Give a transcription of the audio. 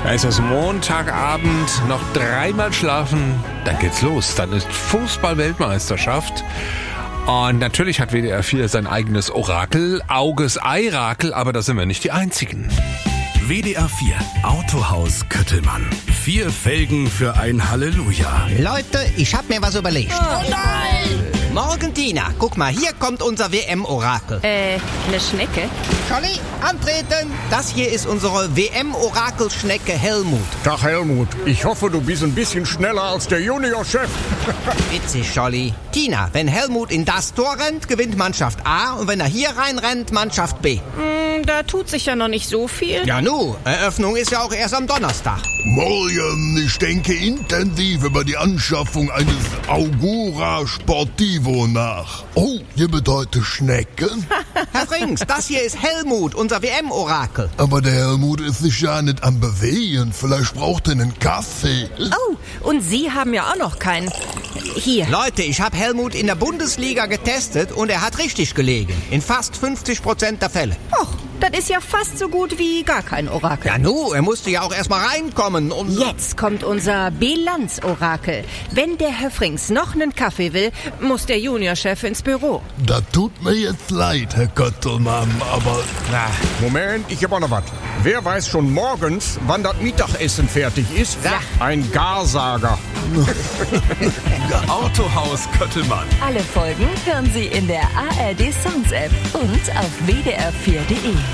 Es ist Montagabend, noch dreimal schlafen, dann geht's los. Dann ist Fußball-Weltmeisterschaft. Und natürlich hat WDR 4 sein eigenes Orakel, Auges-Eirakel, aber da sind wir nicht die Einzigen. WDR 4 Autohaus Köttelmann. 4 Felgen für ein Halleluja. Leute, ich hab mir was überlegt. Oh nein! Morgen, Tina, guck mal, hier kommt unser WM-Orakel. Eine Schnecke? Scholli, antreten! Das hier ist unsere WM-Orakel-Schnecke Helmut. Tag Helmut, ich hoffe, du bist ein bisschen schneller als der Juniorchef. Witzig, Scholli. Tina, wenn Helmut in das Tor rennt, gewinnt Mannschaft A und wenn er hier reinrennt, Mannschaft B. Da tut sich ja noch nicht so viel. Ja nu, Eröffnung ist ja auch erst am Donnerstag. Morgen, ich denke intensiv über die Anschaffung eines Augura Sportivo nach. Oh, ihr bedeutet Schnecken? Herr Frings, das hier ist Helmut, unser WM-Orakel. Aber der Helmut ist sich ja nicht am Bewegen. Vielleicht braucht er einen Kaffee. Oh, und Sie haben ja auch noch keinen. Hier. Leute, ich habe Helmut in der Bundesliga getestet und er hat richtig gelegen. In fast 50% der Fälle. Och, das ist ja fast so gut wie gar kein Orakel. Ja nu, er musste ja auch erstmal reinkommen und... Jetzt kommt unser Bilanz-Orakel. Wenn der Herr Frings noch einen Kaffee will, muss der Juniorchef ins Büro. Das tut mir jetzt leid, Herr Köttelmann, aber... Moment, ich hab auch noch was. Wer weiß schon morgens, wann das Mittagessen fertig ist? Ja. Ein Garsager. Autohaus Köttelmann. Alle Folgen hören Sie in der ARD Sounds App und auf wdr4.de.